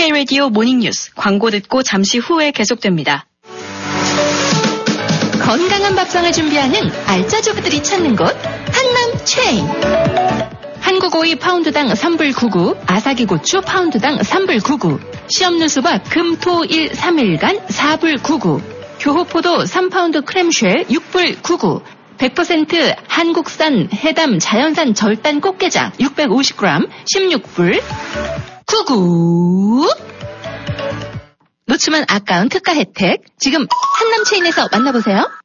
스카이 라디오 모닝 뉴스 광고 듣고 잠시 후에 계속됩니다. 건강한 밥상을 준비하는 알짜조그들이 찾는 곳 한남 체인. 한국 오이 파운드당 3불 99, 아사기 고추 파운드당 3불 99, 시험누수박 금토일 3일간 4불 99, 교호포도 3파운드 크렘쉘 6불 99, 100% 한국산 해담 자연산 절단 꽃게장 650g 16불 99. 놓치면 아까운 특가 혜택 지금 한남체인에서 만나보세요.